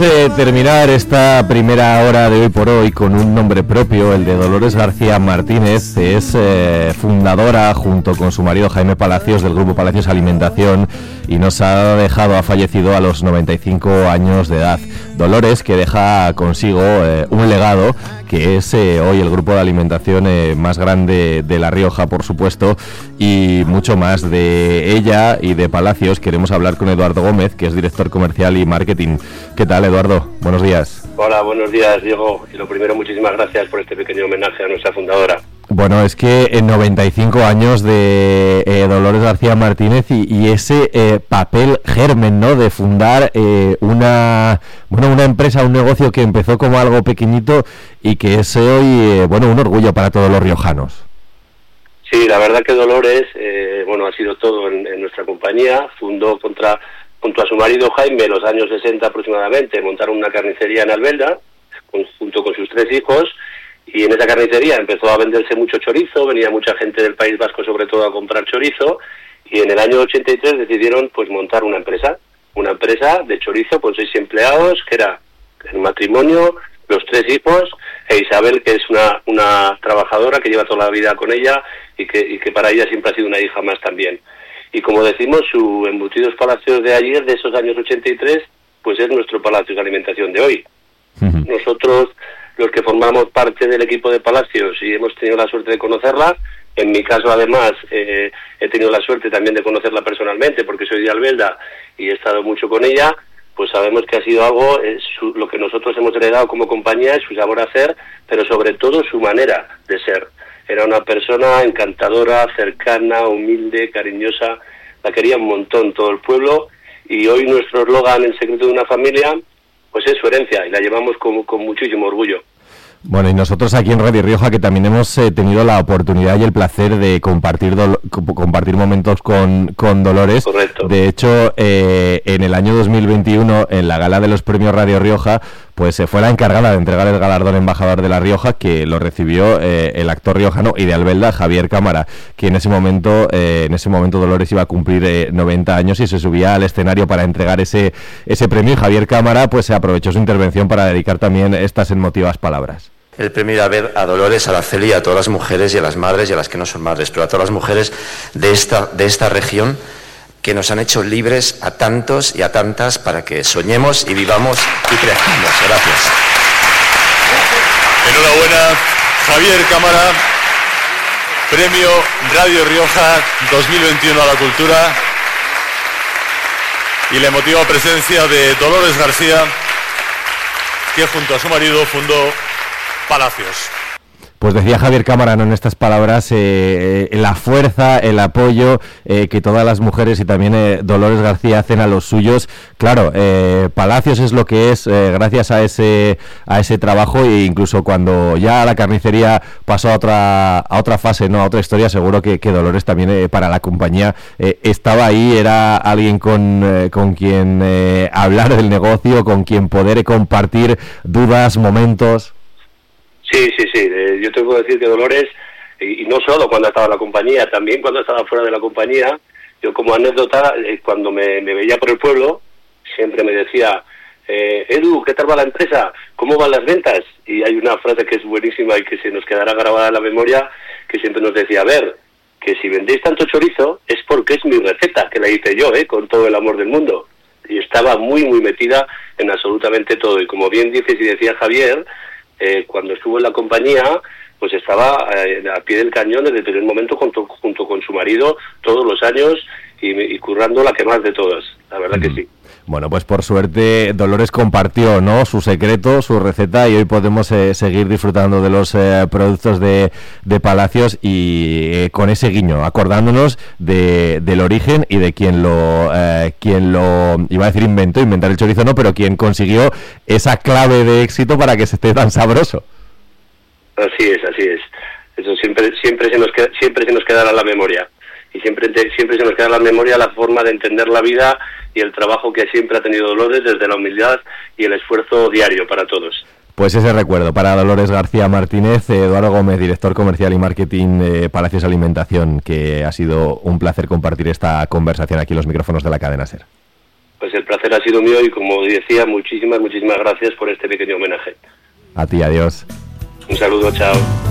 Terminar esta primera hora de Hoy por Hoy con un nombre propio, el de Dolores García Martínez. Es fundadora junto con su marido Jaime Palacios del Grupo Palacios Alimentación y ha fallecido a los 95 años de edad. Dolores, que deja consigo un legado que es hoy el grupo de alimentación más grande de La Rioja, por supuesto, y mucho más. De ella y de Palacios queremos hablar con Eduardo Gómez, que es director comercial y marketing. ¿Qué tal, Eduardo? Buenos días. Hola, buenos días, Diego. Y lo primero, muchísimas gracias por este pequeño homenaje a nuestra fundadora. Bueno, es que en 95 años de Dolores García Martínez y ese papel germen, ¿no?, de fundar una empresa, un negocio que empezó como algo pequeñito y que es hoy, un orgullo para todos los riojanos. Sí, la verdad que Dolores, ha sido todo en nuestra compañía. Fundó junto a su marido Jaime, en los años 60 aproximadamente, montaron una carnicería en Albelda, junto con sus 3 hijos. Y en esa carnicería empezó a venderse mucho chorizo, venía mucha gente del País Vasco sobre todo a comprar chorizo, y en el año 83 decidieron pues montar una empresa de chorizo con 6 empleados, que era el matrimonio, los 3 hijos, e Isabel, que es una trabajadora que lleva toda la vida con ella y que para ella siempre ha sido una hija más también. Y como decimos, su Embutidos Palacios de ayer, de esos años 83, pues es nuestro Palacios de Alimentación de hoy. Uh-huh. Nosotros, los que formamos parte del equipo de Palacios y hemos tenido la suerte de conocerla, en mi caso además he tenido la suerte también de conocerla personalmente porque soy de Albelda y he estado mucho con ella, pues sabemos que ha sido algo, lo que nosotros hemos heredado como compañía es su sabor a hacer, pero sobre todo su manera de ser. Era una persona encantadora, cercana, humilde, cariñosa, la quería un montón todo el pueblo, y hoy nuestro eslogan, el secreto de una familia, pues es su herencia y la llevamos con muchísimo orgullo. Bueno, y nosotros aquí en Radio Rioja, que también hemos tenido la oportunidad y el placer de compartir momentos con Dolores. Correcto. De hecho, en el año 2021, en la gala de los premios Radio Rioja, pues fue la encargada de entregar el galardón embajador de La Rioja, que lo recibió el actor riojano y de Albelda, Javier Cámara, que en ese momento Dolores iba a cumplir 90 años y se subía al escenario para entregar ese premio, y Javier Cámara pues aprovechó su intervención para dedicar también estas emotivas palabras. El premio ir a ver a Dolores, a Araceli, y a todas las mujeres y a las madres y a las que no son madres, pero a todas las mujeres de esta región que nos han hecho libres a tantos y a tantas para que soñemos y vivamos y crezcamos. Gracias. Enhorabuena, Javier Cámara, Premio Radio Rioja 2021 a la Cultura, y la emotiva presencia de Dolores García, que junto a su marido fundó Palacios. Pues decía Javier Cámara, ¿no?, en estas palabras, la fuerza, el apoyo que todas las mujeres y también Dolores García hacen a los suyos. Claro, Palacios es lo que es gracias a ese trabajo, e incluso cuando ya la carnicería pasó a otra fase, no, a otra historia, seguro que Dolores también para la compañía estaba ahí, era alguien con quien hablar del negocio, con quien poder compartir dudas, momentos. Sí. Yo te puedo decir que Dolores, y no solo cuando estaba en la compañía, también cuando estaba fuera de la compañía, yo como anécdota, cuando me veía por el pueblo, siempre me decía, Edu, ¿qué tal va la empresa? ¿Cómo van las ventas? Y hay una frase que es buenísima y que se nos quedará grabada en la memoria, que siempre nos decía, a ver, que si vendéis tanto chorizo es porque es mi receta, que la hice yo, con todo el amor del mundo. Y estaba muy, muy metida en absolutamente todo. Y como bien dices y decía Javier, cuando estuvo en la compañía, pues estaba a pie del cañón desde el primer momento junto con su marido todos los años y currando la que más de todas, la verdad que sí. Bueno, pues por suerte Dolores compartió, ¿no?, su secreto, su receta, y hoy podemos seguir disfrutando de los productos de Palacios y con ese guiño, acordándonos del origen y de quien lo iba a decir inventar el chorizo, no, pero quien consiguió esa clave de éxito para que se esté tan sabroso. Así es. Eso siempre se nos quedará en la memoria. Y siempre se nos queda en la memoria la forma de entender la vida y el trabajo que siempre ha tenido Dolores, desde la humildad y el esfuerzo diario para todos. Pues ese recuerdo para Dolores García Martínez, Eduardo Gómez, director comercial y marketing de Palacios Alimentación, que ha sido un placer compartir esta conversación aquí en los micrófonos de la cadena SER. pues el placer ha sido mío y, como decía, muchísimas gracias por este pequeño homenaje. A ti, adiós. Un saludo, chao.